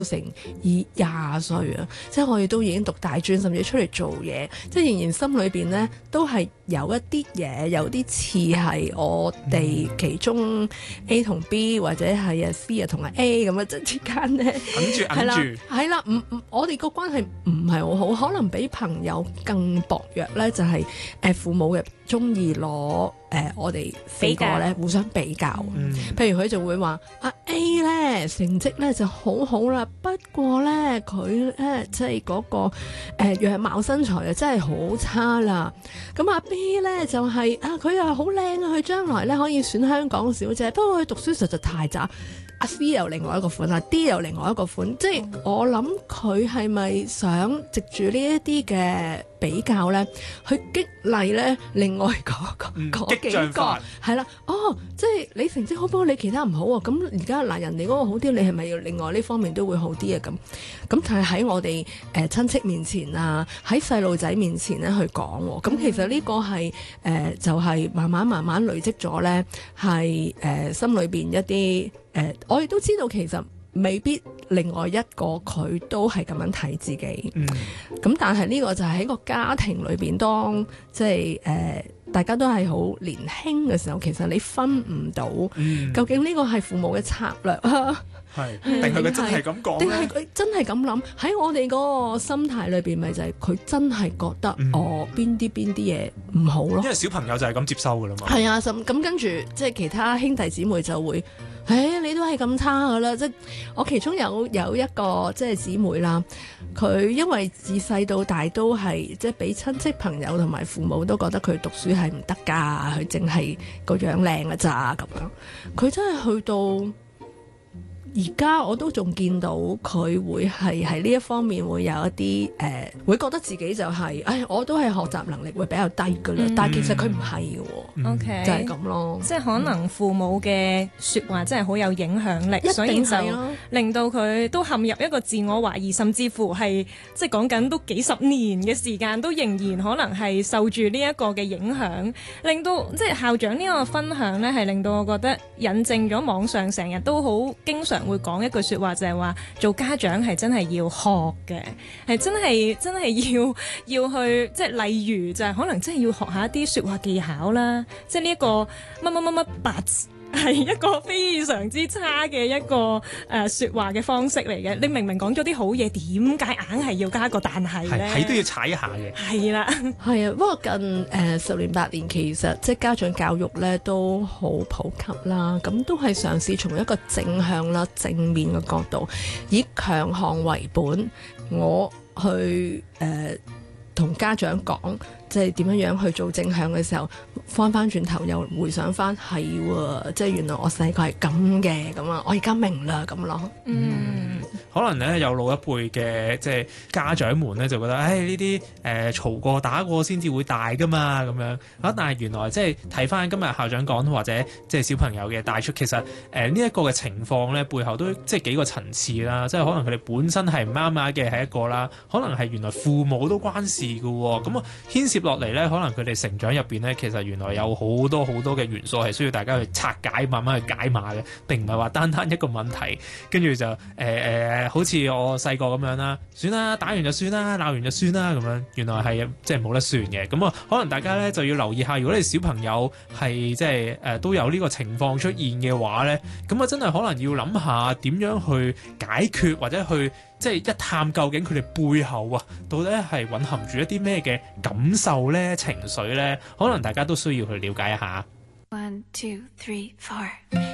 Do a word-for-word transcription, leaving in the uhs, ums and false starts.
成二廿歲啊，即係我哋都已經讀大專，甚至出嚟做嘢，即係仍然心裏邊呢都係有一啲嘢，有啲似係我哋其中 A 同 B 或者係啊 C 啊同埋 A 咁啊，即係之間呢， 揞住揞住， 係啦，唔唔，我哋個關係唔係好好，可能比朋友更薄弱呢，就係誒父母嘅中意攞誒我哋四個咧互相比較， 嗯、 譬如佢就會話啊 A 咧成績咧就好好啦，不過咧佢咧即係嗰個誒、呃、樣貌身材啊真係好差啦。咁啊 B 咧就係、是、啊佢又好靚啊，佢將來咧可以選香港小姐，不過佢讀書實在太渣。阿 C 又另外一個款，阿 D 又另外一個款，即係我諗佢係咪想藉住呢一啲嘅比較咧，去激勵咧另外嗰個嗰幾個係啦，哦，即係你成績好，不過你其他唔好喎，咁而家嗱人哋嗰個好啲，你係咪要另外呢方面都會好啲啊？咁咁但係喺我哋誒親戚面前啊，喺細路仔面前咧去講喎，咁其實呢個係誒、呃、就係、是、慢慢慢慢累積咗咧，係誒、呃、心裏邊一啲。誒、呃，我哋都知道其實未必另外一個佢都係咁樣睇自己，咁、嗯、但係呢個就係喺個家庭裏邊，當即係誒大家都係好年輕嘅時候，其實你分唔到、嗯、究竟呢個係父母嘅策略啊， 係定係佢真係咁講咧？定係佢真係咁諗？喺我哋嗰個心態裏邊，咪就係佢真係覺得、嗯、哦邊啲邊啲嘢唔好咯。 因為小朋友就係咁接收噶啦嘛。係啊，咁咁跟住即係其他兄弟姊妹就會。誒、哎，你都係咁差噶啦！即係我其中有有一個即係姊妹啦，佢因為自細到大都係即係俾親戚朋友同埋父母都覺得佢讀書係唔得㗎，佢淨係個樣靚㗎咋咁樣。佢真係去到而家，我都仲見到佢會係喺呢一方面會有一啲誒、呃，會覺得自己就係、是，唉，我都係學習能力會比較低㗎啦。嗯、但係其實佢唔係嘅喎，OK，就係咁咯。 即係可能父母嘅説話真係好有影響力，嗯、所以就令到佢都陷入一個自我懷疑，甚至乎係即係講緊都幾十年嘅時間，都仍然可能係受住呢一個嘅影響，令到即係校長呢個分享呢，係令到我覺得引證咗網上成日都好經常會講一句説話，就係話做家長係真係要學嘅，係真係真係要要去即係例如就係可能真係要學下一啲説話技巧啦，即係呢一個乜乜乜乜 but 係一個非常之差嘅一個誒、呃、説話嘅方式嚟嘅。你明明講咗啲好嘢，點解硬係要加個但係咧？ 係都要踩一下嘅。 係啦， 係啊。不過近誒、呃、十年八年，其實即係家長教育咧都好普及啦。咁都係嘗試從一個正向啦、正面嘅角度，以強項為本，我去誒同、呃、家長講。即係點樣樣去做正向嘅時候，翻翻轉頭又回想翻係喎，即係原來我細個係咁嘅咁啊，我而家明啦咁咯。 嗯，可能咧有老一輩嘅即係家長們咧就覺得，唉呢啲誒嘈過打過先至會大噶嘛咁樣啊，但係原來即係睇翻今日校長講或者即係小朋友嘅帶出，其實誒呢一個嘅情況咧背後都即係幾個層次啦，即係可能佢哋本身係唔啱啱嘅係一個啦，可能係原來父母都關事噶喎，咁啊牽涉落嚟咧，可能佢哋成長入邊咧，其實原來有好多好多嘅元素係需要大家去拆解，慢慢去解碼嘅，並唔係話單單一個問題，跟住就誒誒、呃，好似我細個咁樣啦，算啦，打完就算啦，鬧完就算啦，咁樣原來係即係冇得算嘅。咁啊，可能大家咧就要留意下，如果你小朋友係即係誒都有呢個情況出現嘅話咧，咁啊真係可能要諗下點樣去解決或者去。即係一探究竟佢哋背後啊，到底係蘊含住一啲咩嘅感受咧、情緒咧，可能大家都需要去了解一下。One, two, three, four